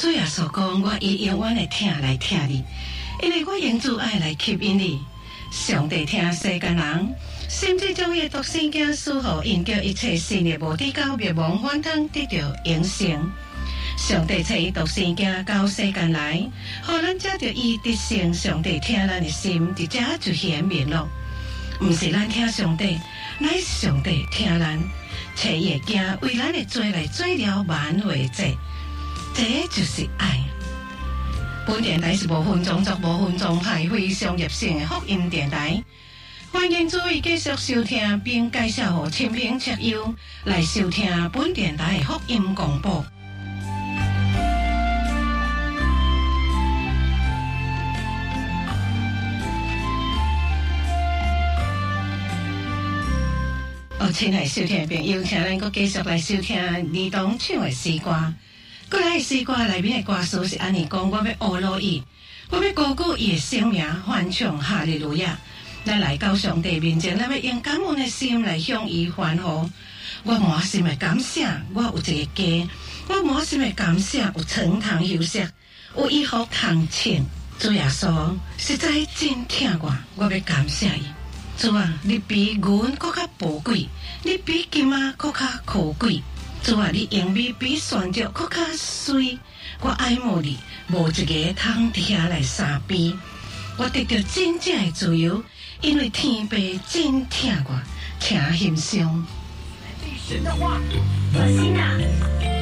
主耶稣讲，我以永远的听来听你，因为我用主爱来吸引你。上帝听世间人，甚至将伊独生子赐予因，叫一切信的无底到灭亡反腾，得到永生。上帝赐伊独生子到世间来，互咱藉着伊得胜。上帝听咱的心，直接就显明了。毋是咱听上帝，乃是上帝听咱。找伊的囝为咱的罪来做了挽回祭，这就是爱。本电台是无分种族、无分宗派、非常热性的福音电台，欢迎诸位继续收听，并介绍互亲朋戚友来收听本电台的福音广播。亲爱收听的朋友，请咱搁继续来收听儿童唱的诗歌。过来的诗歌内面的歌词是安尼讲：我要学乐伊，我要高举伊的生命，欢唱哈利路亚。咱来到上帝面前，咱要用感恩的心来向伊欢呼。我满心的感谢，我有一个家；我满心的感谢，有床通休息，有衣服通穿。主耶稣实在真疼我要感谢伊。主啊，你比银搁较宝贵，你比金仔搁较可贵。主啊，你用美比旋石搁较水。我爱慕你，无一个通伫遐来相比。我得到真正的自由，因为天父真疼我，请欣赏。 神的话，可心啊！